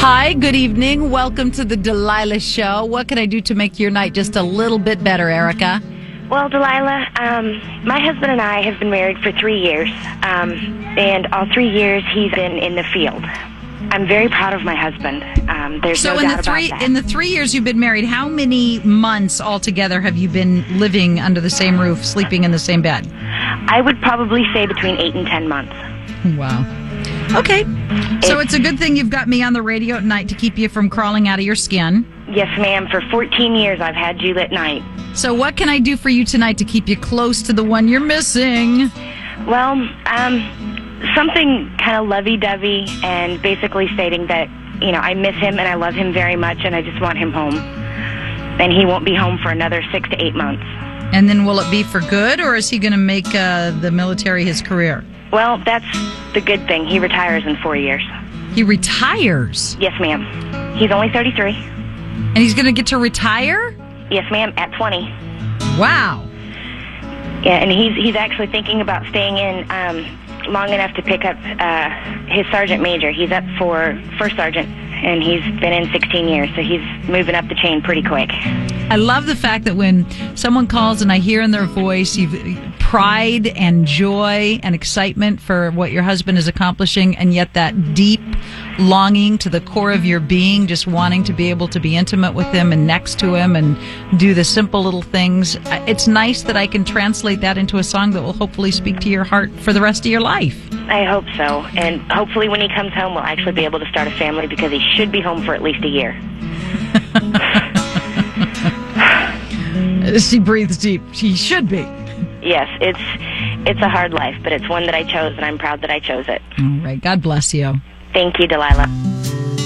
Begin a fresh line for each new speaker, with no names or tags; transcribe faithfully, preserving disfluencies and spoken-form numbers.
Hi, good evening. Welcome to the Delilah Show. What can I do to make your night just a little bit better, Erica?
Well, Delilah, um, my husband and I have been married for three years, um, and all three years he's been in the field. I'm very proud of my husband. Um, there's
so
no
in
doubt
the three
about that.
in the three years you've been married, how many months altogether have you been living under the same roof, sleeping in the same bed?
I would probably say between eight and ten months.
Wow. Okay. So it's a good thing you've got me on the radio at night to keep you from crawling out of your skin.
Yes, ma'am. For fourteen years I've had you at night.
So what can I do for you tonight to keep you close to the one you're missing?
Well, um, something kind of lovey-dovey and basically stating that, you know, I miss him and I love him very much and I just want him home. And he won't be home for another six to eight months.
And then will it be for good, or is he going to make uh, the military his career?
Well, that's the good thing. He retires in four years.
He retires?
Yes, ma'am. He's only thirty-three.
And he's going to get to retire?
Yes, ma'am, at twenty.
Wow.
Yeah, and he's he's actually thinking about staying in um, long enough to pick up uh, his sergeant major. He's up for first sergeant, and he's been in sixteen years, so he's moving up the chain pretty quick.
I love the fact that when someone calls and I hear in their voice you've pride and joy and excitement for what your husband is accomplishing, and yet that deep longing to the core of your being, just wanting to be able to be intimate with him and next to him and do the simple little things. It's nice that I can translate that into a song that will hopefully speak to your heart for the rest of your life.
I hope so. And hopefully when he comes home, we'll actually be able to start a family, because he should be home for at least a year.
She breathes deep. She should be.
Yes, it's it's a hard life, but it's one that I chose, and I'm proud that I chose it.
All right. God bless you.
Thank you, Delilah.